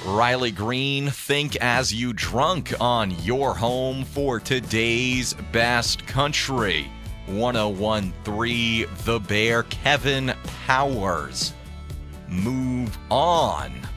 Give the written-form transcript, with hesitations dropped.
Riley Green, think as you drunk on your home for today's best country. 101.3 The Bear, Kevin Powers. Move on.